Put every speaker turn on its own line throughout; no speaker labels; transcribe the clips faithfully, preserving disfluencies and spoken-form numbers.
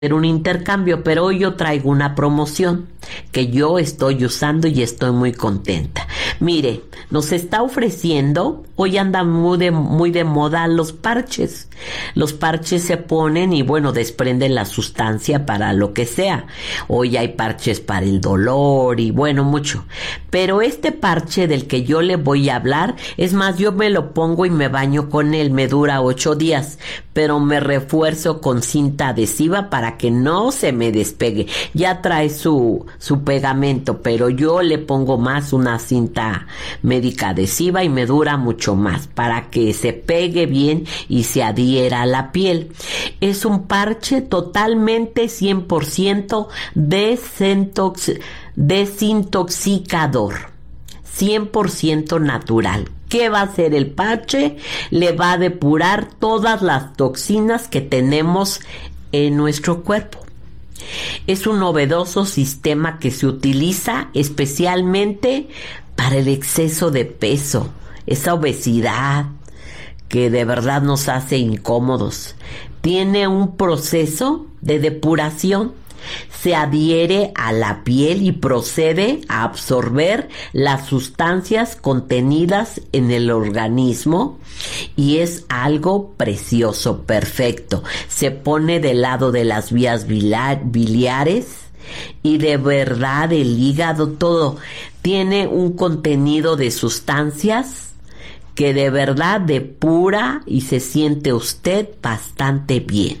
un intercambio, pero hoy yo traigo una promoción que yo estoy usando y estoy muy contenta. Mire, nos está ofreciendo, hoy andan muy de, muy de moda los parches. Los parches se ponen y bueno, desprenden la sustancia para lo que sea. Hoy hay parches para el dolor y bueno, mucho. Pero este parche del que yo le voy a hablar, es más, yo me lo pongo y me baño con él, me dura ocho días, pero me refuerzo con cinta adhesiva para que no se me despegue. Ya trae su, su pegamento, pero yo le pongo más una cinta médica adhesiva y me dura mucho más para que se pegue bien y se adhiera a la piel. Es un parche totalmente cien por ciento desintox- desintoxicador, cien por ciento natural. ¿Qué va a hacer el parche? Le va a depurar todas las toxinas que tenemos en nuestro cuerpo. Es un novedoso sistema que se utiliza especialmente para el exceso de peso, esa obesidad que de verdad nos hace incómodos. Tiene un proceso de depuración. Se adhiere a la piel y procede a absorber las sustancias contenidas en el organismo y es algo precioso, perfecto. Se pone del lado de las vías biliares y de verdad el hígado, todo. Tiene un contenido de sustancias que de verdad depura y se siente usted bastante bien.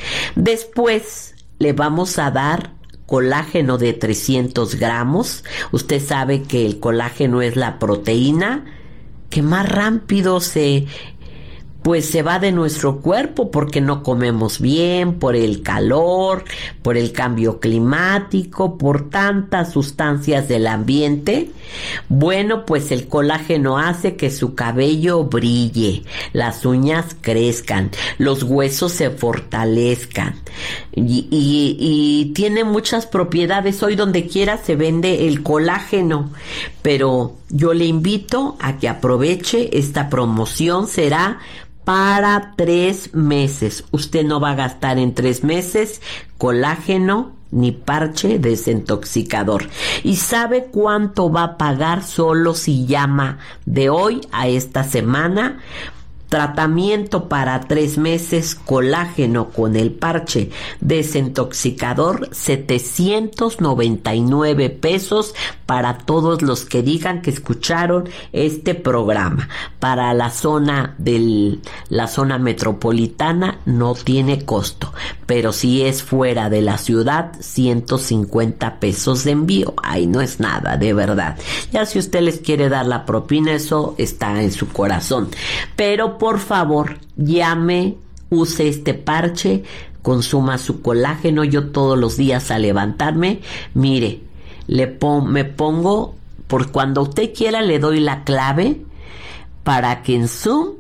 Después le vamos a dar colágeno de trescientos gramos. Usted sabe que el colágeno es la proteína que más rápido se, pues se va de nuestro cuerpo porque no comemos bien, por el calor, por el cambio climático, por tantas sustancias del ambiente. Bueno, pues el colágeno hace que su cabello brille, las uñas crezcan, los huesos se fortalezcan y, y, y tiene muchas propiedades. Hoy donde quiera se vende el colágeno, pero yo le invito a que aproveche esta promoción. Será para tres meses. Usted no va a gastar en tres meses colágeno ni parche desintoxicador. ¿Y sabe cuánto va a pagar solo si llama de hoy a esta semana? Tratamiento para tres meses, colágeno con el parche desintoxicador, setecientos noventa y nueve pesos para todos los que digan que escucharon este programa. Para la zona del, la zona metropolitana no tiene costo, pero si es fuera de la ciudad, ciento cincuenta pesos de envío. Ahí no es nada, de verdad. Ya si usted les quiere dar la propina, eso está en su corazón. Pero por favor, llame, use este parche, consuma su colágeno. Yo todos los días al levantarme, mire, le pon, me pongo, por cuando usted quiera le doy la clave para que en Zoom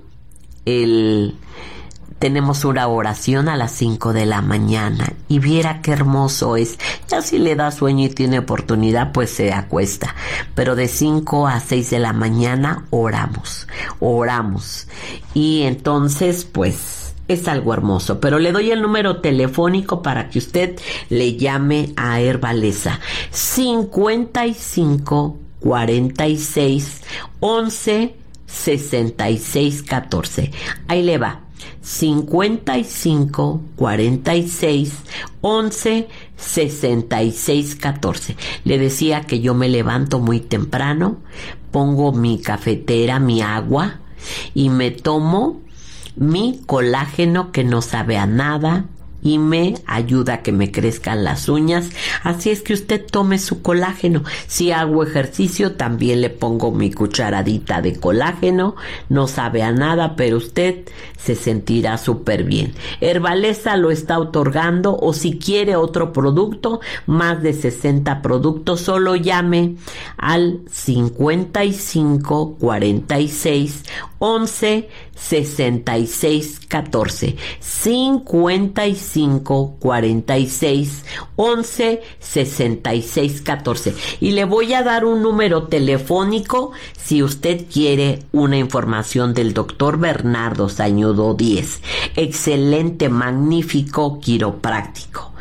el, tenemos una oración a las cinco de la mañana y viera qué hermoso es. Ya si le da sueño y tiene oportunidad, pues se acuesta. Pero de cinco a seis de la mañana oramos, oramos. Y entonces, pues, es algo hermoso. Pero le doy el número telefónico para que usted le llame a Herbaleza. cincuenta y cinco, cuarenta y seis, once, sesenta y seis, catorce. Ahí le va. cincuenta y cinco, cuarenta y seis, once, sesenta y seis, catorce. Le decía que yo me levanto muy temprano, pongo mi cafetera, mi agua y me tomo mi colágeno que no sabe a nada y me ayuda a que me crezcan las uñas. Así es que usted tome su colágeno. Si hago ejercicio, también le pongo mi cucharadita de colágeno. No sabe a nada, pero usted se sentirá súper bien. Herbaleza lo está otorgando, o si quiere otro producto, más de sesenta productos, solo llame al cincuenta y cinco, cuarenta y seis, once, sesenta y seis, catorce. cincuenta y cinco, cuarenta y seis, once, sesenta y seis, catorce. Y le voy a dar un número telefónico si usted quiere una información del doctor Bernardo Sañudo Díez. Excelente, magnífico quiropráctico.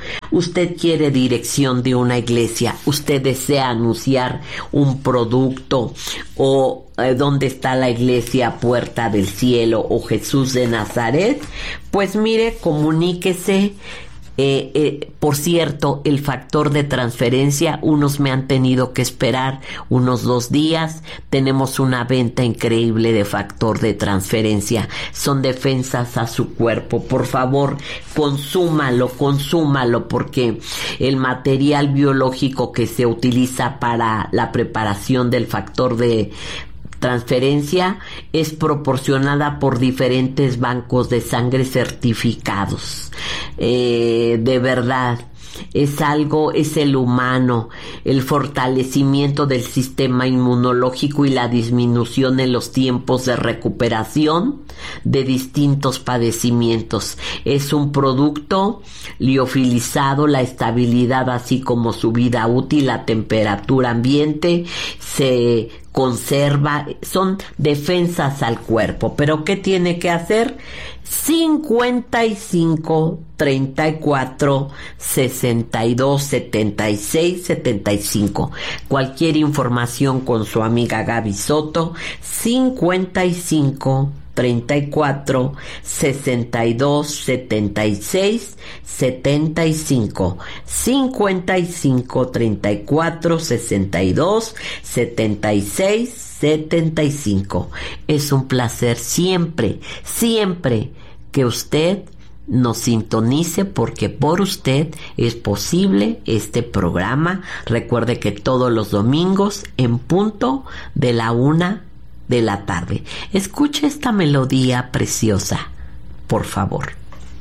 Usted quiere dirección de una iglesia, usted desea anunciar un producto o eh, dónde está la iglesia Puerta del Cielo o Jesús de Nazaret, pues mire, comuníquese. Eh, eh, por cierto, el factor de transferencia, unos me han tenido que esperar unos dos días. Tenemos una venta increíble de factor de transferencia. Son defensas a su cuerpo. Por favor, consúmalo, consúmalo, porque el material biológico que se utiliza para la preparación del factor de transferencia es proporcionada por diferentes bancos de sangre certificados. Eh, de verdad, es algo, es el humano, el fortalecimiento del sistema inmunológico y la disminución en los tiempos de recuperación de distintos padecimientos. Es un producto liofilizado, la estabilidad así como su vida útil, la temperatura ambiente, se conserva, son defensas al cuerpo. Pero ¿qué tiene que hacer? cincuenta y cinco, treinta y cuatro, sesenta y dos, setenta y seis, setenta y cinco. Cualquier información con su amiga Gaby Soto, cincuenta y cinco, treinta y cuatro, sesenta y dos, setenta y seis, setenta y cinco, cincuenta y cinco, treinta y cuatro, sesenta y dos, setenta y seis, setenta y cinco. Es un placer siempre, siempre que usted nos sintonice, porque por usted es posible este programa. Recuerde que todos los domingos en punto de la una de la tarde. Escuche esta melodía preciosa, por favor.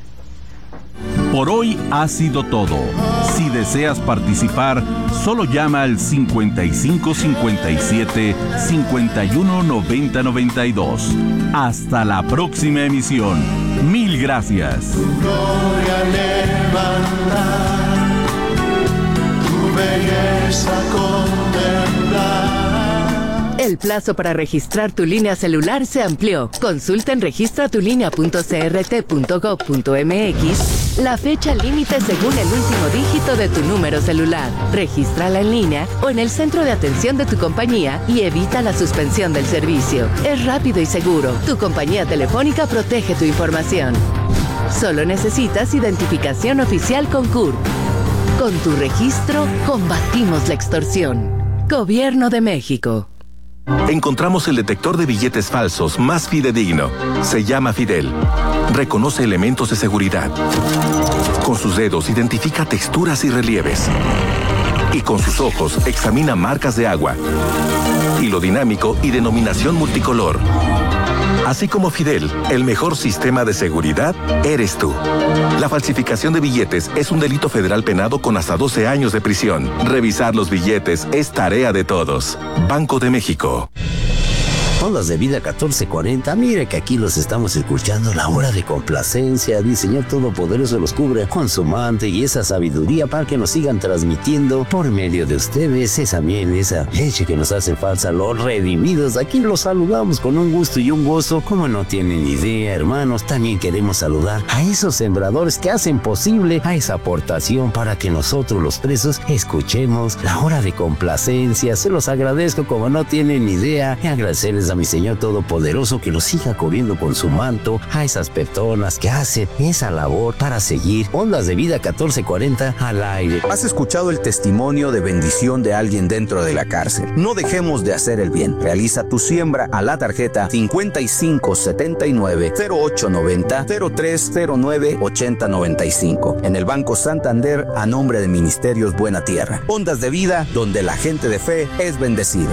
Por hoy ha sido todo. Si deseas participar, solo llama al cincuenta y cinco cincuenta y siete, cincuenta y uno noventa noventa y dos. Hasta la próxima emisión. Mil gracias.
Tu gloria levantar, tu belleza contemplar.
El plazo para registrar tu línea celular se amplió. Consulta en registra tu línea punto c r t punto gov punto m x la fecha límite según el último dígito de tu número celular. Regístrala en línea o en el centro de atención de tu compañía y evita la suspensión del servicio. Es rápido y seguro. Tu compañía telefónica protege tu información. Solo necesitas identificación oficial con C U R P. Con tu registro, combatimos la extorsión. Gobierno de México.
Encontramos el detector de billetes falsos más fidedigno. Se llama Fidel. Reconoce elementos de seguridad. Con sus dedos identifica texturas y relieves. Y con sus ojos examina marcas de agua. Hilo dinámico y denominación multicolor. Así como Fidel, el mejor sistema de seguridad eres tú. La falsificación de billetes es un delito federal penado con hasta doce años de prisión. Revisar los billetes es tarea de todos. Banco de México.
Ondas de Vida catorce cuarenta, mire que aquí los estamos escuchando, la hora de complacencia. El Señor Todopoderoso los cubre con su manto y esa sabiduría para que nos sigan transmitiendo por medio de ustedes esa miel, esa leche que nos hace falta, los redimidos. Aquí los saludamos con un gusto y un gozo, como no tienen idea, hermanos. También queremos saludar a esos sembradores que hacen posible a esa aportación para que nosotros los presos escuchemos la hora de complacencia. Se los agradezco como no tienen idea, y agradecerles a mi Señor Todopoderoso que los siga cubriendo con su manto a esas personas que hacen esa labor para seguir Ondas de Vida catorce cuarenta al aire.
Has escuchado el testimonio de bendición de alguien dentro de la cárcel. No dejemos de hacer el bien. Realiza tu siembra a la tarjeta cincuenta y cinco setenta y nueve, cero ocho noventa, cero tres cero nueve, ochenta noventa y cinco en el Banco Santander a nombre de Ministerios Buena Tierra. Ondas de Vida, donde la gente de fe es bendecida.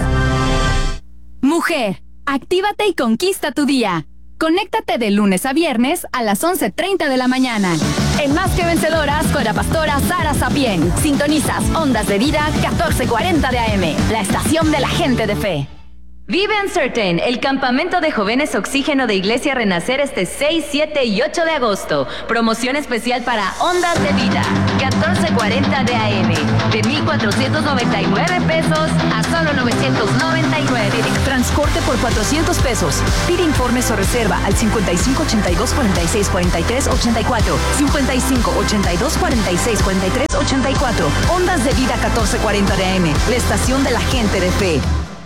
Mujer, actívate y conquista tu día. Conéctate de lunes a viernes a las once treinta de la mañana. En Más que Vencedoras con la pastora Sara Sapien. Sintonizas Ondas de Vida catorce cuarenta de A M, la estación de la gente de fe. Vive Uncertain, el campamento de jóvenes oxígeno de Iglesia Renacer este seis, siete y ocho de agosto. Promoción especial para Ondas de Vida. catorce cuarenta cuarenta de A M. De mil cuatrocientos noventa y nueve pesos a solo novecientos noventa y nueve.
Transporte por cuatrocientos pesos. Pide informes o reserva al cincuenta y cinco ochenta y dos cuarenta y seis cuarenta y tres ochenta y cuatro. cincuenta y cinco ochenta y dos cuarenta y seis cuarenta y tres ochenta y cuatro. Ondas de Vida catorce cuarenta de A M. La estación de la gente de fe.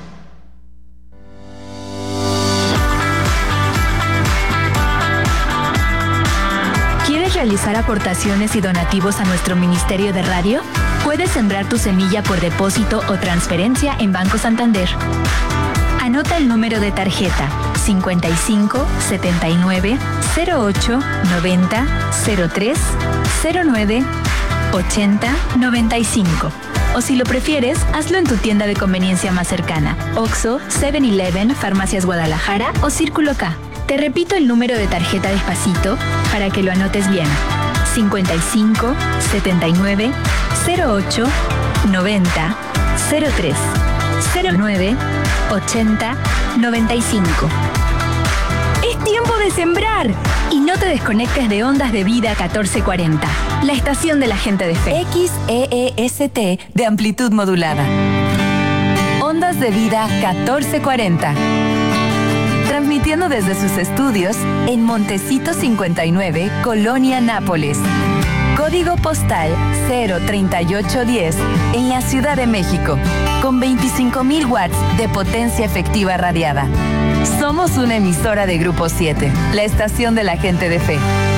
¿Quieres realizar aportaciones y donativos a nuestro Ministerio de Radio? Puedes sembrar tu semilla por depósito o transferencia en Banco Santander. Anota el número de tarjeta cincuenta y cinco setenta y nueve cero ocho noventa cero tres cero nueve ochenta noventa y cinco. O si lo prefieres, hazlo en tu tienda de conveniencia más cercana: Oxxo, seven eleven, Farmacias Guadalajara o Círculo K. Te repito el número de tarjeta despacito para que lo anotes bien: cincuenta y cinco setenta y nueve cero ocho noventa cero tres cero nueve ochenta noventa y cinco. ¡Es tiempo de sembrar! Y no te desconectes de Ondas de Vida catorce cuarenta, la estación de la gente de fe.
X E E S T de amplitud modulada. Ondas de Vida catorce cuarenta. Transmitiendo desde sus estudios en Montecito cincuenta y nueve, Colonia Nápoles. Código postal cero treinta y ocho diez en la Ciudad de México, con veinticinco mil watts de potencia efectiva radiada. Somos una emisora de Grupo siete, la estación de la gente de fe.